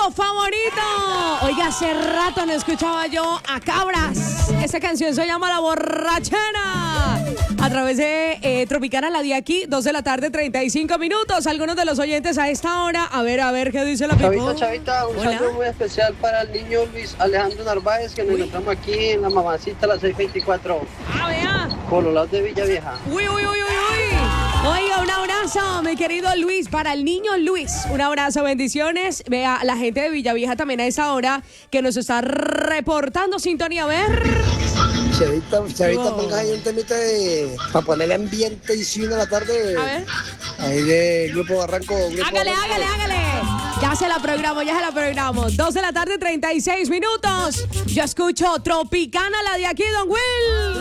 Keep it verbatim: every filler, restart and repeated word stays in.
favorito. Oiga, hace rato no escuchaba yo a Cabras. Esa canción se llama La Borrachera. A través de eh, Tropicana, la de aquí, dos de la tarde, treinta y cinco minutos. Algunos de los oyentes a esta hora. A ver, a ver, ¿qué dice la Chavita, people? Chavita, un Hola. saludo muy especial para el niño Luis Alejandro Narváez, que nos encontramos aquí en la mamacita, la seis veinticuatro, Ah, vea. por los lados de Villa Vieja. Uy, uy, uy, uy, uy. Oiga, un abrazo, mi querido Luis, para el niño Luis. Un abrazo, bendiciones. Vea, la gente de Villavieja también a esa hora que nos está reportando sintonía. A ver. Chavita, Chavita, Wow. ponga ahí un temita de, para ponerle ambiente y swing a la tarde. A ver. Ahí de Grupo Barranco. Grupo Hágale, Barranco. hágale, hágale. Ya se la programo, ya se la programo. Dos de la tarde, treinta y seis minutos. Yo escucho Tropicana, la de aquí, Don Will.